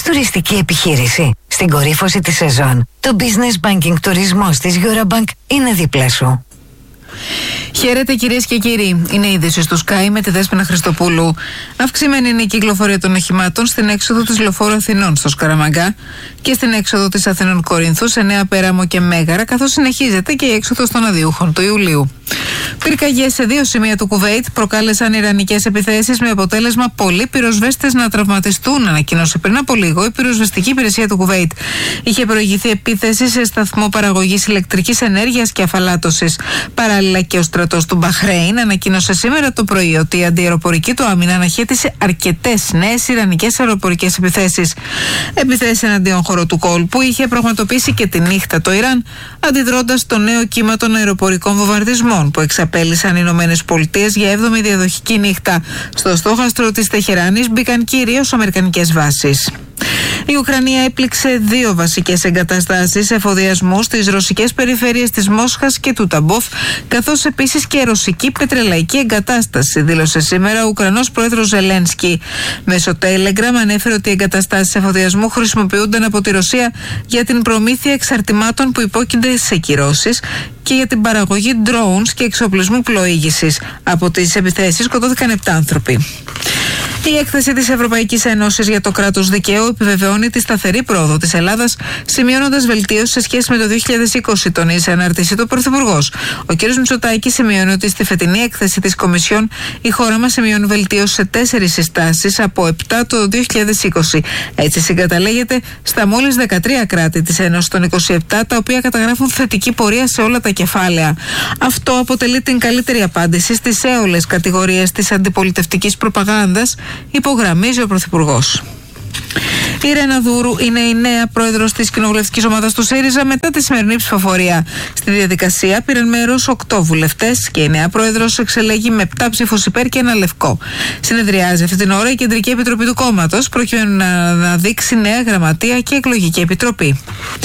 Έχεις τουριστική επιχείρηση? Στην κορύφωση της σεζόν, το Business Banking τουρισμός της Eurobank είναι δίπλα σου. Χαίρετε κυρίες και κύριοι, είναι η είδηση του Sky με τη Δέσποινα Χριστοπούλου. Αυξημένη είναι η κυκλοφορία των οχημάτων στην έξοδο της Λεωφόρου Αθηνών στο Σκαραμαγκά και στην έξοδο της Αθηνών Κορίνθου σε Νέα Πέραμο και Μέγαρα, καθώς συνεχίζεται και η έξοδος των Αδιούχων του Ιουλίου. Πυρκαγιές σε 2 σημεία του Κουβέιτ προκάλεσαν ιρανικές επιθέσεις με αποτέλεσμα πολλοί πυροσβέστες να τραυματιστούν, ανακοίνωσε πριν από λίγο η πυροσβεστική υπηρεσία του Κουβέιτ. Είχε προηγηθεί επίθεση σε σταθμό παραγωγής ηλεκτρικής ενέργειας και αφαλάτωσης. Παράλληλα και ο στρατός του Μπαχρέιν ανακοίνωσε σήμερα το πρωί ότι η αντιαεροπορική του άμυνα αναχέτησε αρκετές νέες ιρανικές αεροπορικές επιθέσεις. Επιθέσεις εναντίον χωρών του κόλπου είχε πραγματοποιήσει και τη νύχτα το Ιράν, αντιδρώντας στο νέο κύμα των αεροπορικών βομβαρδισμών που εξαπέλυσαν οι Ηνωμένες Πολιτείες για 7η διαδοχική νύχτα. Στο στόχαστρο της Τεχεράνης μπήκαν κυρίως αμερικανικές βάσεις. Η Ουκρανία έπληξε 2 βασικές εγκαταστάσεις εφοδιασμού στις ρωσικές περιφέρειες της Μόσχας και του Ταμπόφ, καθώς επίσης και ρωσική πετρελαϊκή εγκατάσταση, δήλωσε σήμερα ο Ουκρανός πρόεδρος Ζελένσκι. Μέσω Telegram ανέφερε ότι οι εγκαταστάσεις εφοδιασμού χρησιμοποιούνταν από τη Ρωσία για την προμήθεια εξαρτημάτων που υπόκεινται σε κυρώσεις και για την παραγωγή drones και εξοπλισμού πλοήγησης. Από τις επιθέσεις σκοτώθηκαν 7 άνθρωποι. Η έκθεση της Ευρωπαϊκής Ένωσης για το κράτος δικαίου επιβεβαιώνει τη σταθερή πρόοδο της Ελλάδας, σημειώνοντας βελτίωση σε σχέση με το 2020, τονίζει σε ανάρτηση του Πρωθυπουργός. Ο κ. Μητσοτάκης σημειώνει ότι στη φετινή έκθεση της Κομισιόν η χώρα μας σημειώνει βελτίωση σε 4 συστάσεις από 7 το 2020. Έτσι συγκαταλέγεται στα μόλις 13 κράτη της Ένωσης των 27, τα οποία καταγράφουν θετική πορεία σε όλα τα κεφάλαια. Αυτό αποτελεί την καλύτερη απάντηση στις έολες κατηγορίες της αντιπολιτευτικής προπαγάνδας, υπογραμμίζει ο Πρωθυπουργός. Η Ρένα Δούρου είναι η νέα πρόεδρος της κοινοβουλευτικής ομάδας του ΣΥΡΙΖΑ μετά τη σημερινή ψηφοφορία. Στη διαδικασία πήραν μέρος 8 βουλευτές και η νέα πρόεδρος εξελέγει με 7 ψήφους υπέρ και 1 λευκό. Συνεδριάζει αυτή την ώρα η Κεντρική Επιτροπή του κόμματος προκειμένου να αναδείξει νέα γραμματεία και εκλογική επιτροπή.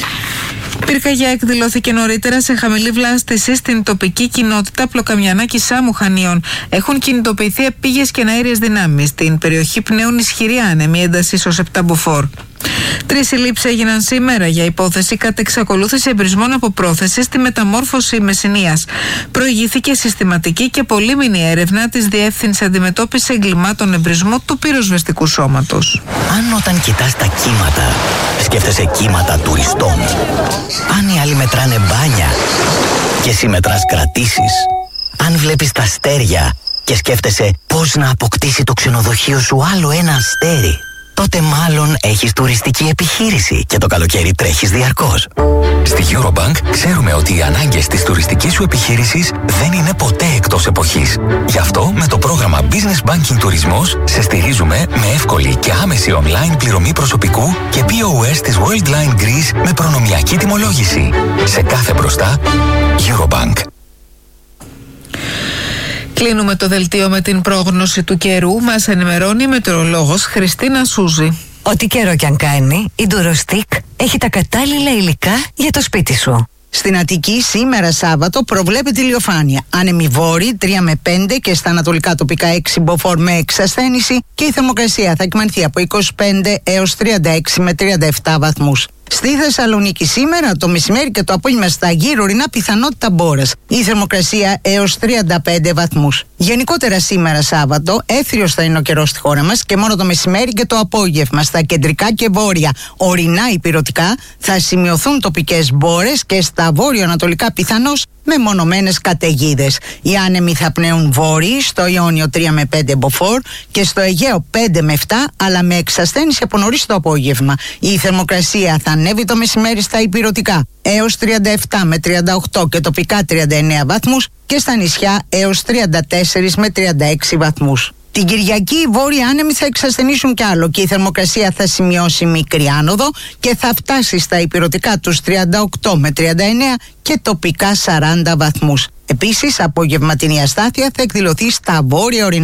Πυρκαγιά εκδηλώθηκε νωρίτερα σε χαμηλή βλάστηση στην τοπική κοινότητα Πλοκαμιανάκη Σάμου Χανίων. Έχουν κινητοποιηθεί επίγειες και εναέριες δυνάμεις. Στην περιοχή πνέουν ισχυρή άνεμοι έντασης ως 7 μποφόρ. 3 συλλήψεις έγιναν σήμερα για υπόθεση κατ' εξακολούθηση εμπρισμών από πρόθεση στη μεταμόρφωση Μεσσηνίας. Προηγήθηκε συστηματική και πολύμηνη έρευνα της Διεύθυνσης Αντιμετώπισης Εγκλημάτων Εμπρισμού του Πυροσβεστικού Σώματος. Αν όταν κοιτάς τα κύματα, σκέφτεσαι κύματα τουριστών. Αν οι άλλοι μετράνε μπάνια και εσύ μετράς κρατήσεις. Αν βλέπεις τα αστέρια και σκέφτεσαι πώς να αποκτήσει το ξενοδοχείο σου άλλο ένα αστέρι, τότε μάλλον έχεις τουριστική επιχείρηση και το καλοκαίρι τρέχεις διαρκώς. Στη Eurobank ξέρουμε ότι οι ανάγκες της τουριστικής σου επιχείρησης δεν είναι ποτέ εκτός εποχής. Γι' αυτό με το πρόγραμμα Business Banking Τουρισμός σε στηρίζουμε με εύκολη και άμεση online πληρωμή προσωπικού και POS της Worldline Greece με προνομιακή τιμολόγηση. Σε κάθε μπροστά, Eurobank. Κλείνουμε το δελτίο με την πρόγνωση του καιρού. Μας ενημερώνει η μετεωρολόγος Χριστίνα Σούζη. Ό,τι καιρό κι αν κάνει, η Ντουροστικ έχει τα κατάλληλα υλικά για το σπίτι σου. Στην Αττική σήμερα Σάββατο προβλέπεται ηλιοφάνεια. Άνεμοι βόρειοι 3 με 5 και στα ανατολικά τοπικά 6 μποφόρ με εξασθένηση και η θερμοκρασία θα εκμανθεί από 25 έως 36 με 37 βαθμούς. Στη Θεσσαλονίκη σήμερα το μεσημέρι και το απόγευμα στα γύρω-ορεινά πιθανότητα μπόρας. Η θερμοκρασία έως 35 βαθμούς. Γενικότερα σήμερα Σάββατο έθριος θα είναι ο καιρός στη χώρα μας και μόνο το μεσημέρι και το απόγευμα στα κεντρικά και βόρεια ορεινά υπηρετικά θα σημειωθούν τοπικές μπόρες και στα βόρειο-ανατολικά πιθανώς μεμονωμένες καταιγίδες. Οι άνεμοι θα πνέουν βόρειοι στο Ιόνιο 3 με 5 μποφόρ και στο Αιγαίο 5 με 7, αλλά με εξασθένηση από νωρίς το απόγευμα. Η θερμοκρασία θα ανέβει το μεσημέρι στα υπηρετικά έως 37 με 38 και τοπικά 39 βαθμούς και στα νησιά έως 34 με 36 βαθμούς. Την Κυριακή οι βόρειοι άνεμοι θα εξασθενήσουν κι άλλο και η θερμοκρασία θα σημειώσει μικρή άνοδο και θα φτάσει στα υπηρετικά τους 38 με 39 και τοπικά 40 βαθμούς. Επίσης, απογευματινή αστάθεια θα εκδηλωθεί στα βόρεια ορεινά.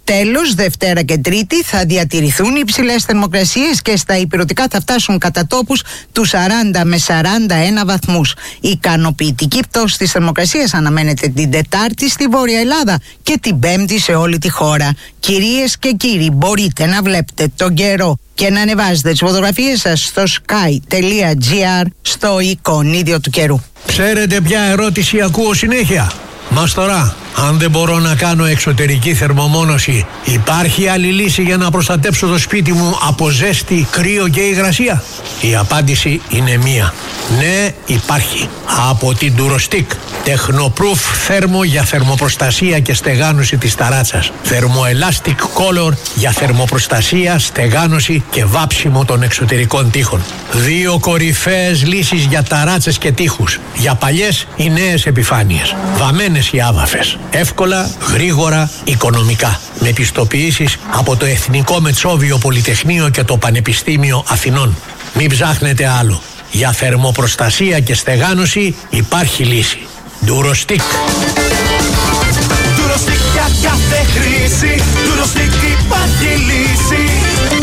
Τέλος, Δευτέρα και Τρίτη θα διατηρηθούν οι υψηλές θερμοκρασίες και στα ηπειρωτικά θα φτάσουν κατά τόπους τους 40 με 41 βαθμούς. Η ικανοποιητική πτώση της θερμοκρασίας αναμένεται την Τετάρτη στη Βόρεια Ελλάδα και την Πέμπτη σε όλη τη χώρα. Κυρίες και κύριοι, μπορείτε να βλέπετε τον καιρό και να ανεβάζετε τις φωτογραφίες σας στο sky.gr στο εικονίδιο του καιρού. Ξέρετε ποια ερώτηση ακούω συνέχεια? Μαστορά, αν δεν μπορώ να κάνω εξωτερική θερμομόνωση, υπάρχει άλλη λύση για να προστατέψω το σπίτι μου από ζέστη, κρύο και υγρασία? Η απάντηση είναι μία. Ναι, υπάρχει. Από την Durostick. Tecnoproof θέρμο για θερμοπροστασία και στεγάνωση της ταράτσας. Thermoelastic Color για θερμοπροστασία, στεγάνωση και βάψιμο των εξωτερικών τοίχων. 2 κορυφαίες λύσεις για ταράτσες και τοίχους. Για παλιές ή νέες επιφάνειες. Βαμμένες οι άβαφες. Εύκολα, γρήγορα, οικονομικά. Με πιστοποιήσεις από το Εθνικό Μετσόβιο Πολυτεχνείο και το Πανεπιστήμιο Αθηνών. Μην ψάχνετε άλλο. Για θερμοπροστασία και στεγάνωση υπάρχει λύση. Durostick. Durostick για κάθε χρήση. Durostick υπάρχει λύση.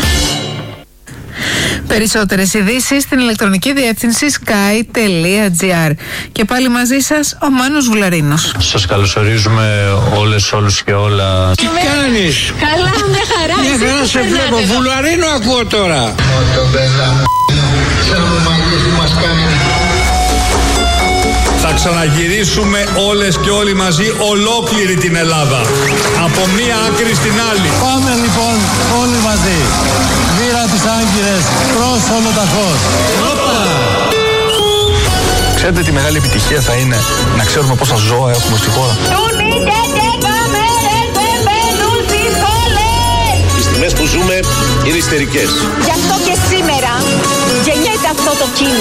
Περισσότερες ειδήσεις στην ηλεκτρονική διεύθυνση sky.gr. Και πάλι μαζί σας ο Μάνος Βουλαρίνος. Σας καλωσορίζουμε όλους και όλα. Τι κάνεις? Καλά, μια χαρά. Μια χαρά σε βλέπω. Βουλαρίνο ακούω τώρα. Θα ξαναγυρίσουμε όλες και όλοι μαζί ολόκληρη την Ελλάδα. Από μία άκρη στην άλλη. Πάμε λοιπόν όλοι μαζί. Μοίρα τις άγκυρες προς ολοταχώς. Ξέρετε τι μεγάλη επιτυχία θα είναι να ξέρουμε πόσα ζώα έχουμε στη χώρα? Οι στιγμές που ζούμε είναι ιστερικές. Γι' αυτό και σήμερα γεννιέται αυτό το κίνημα.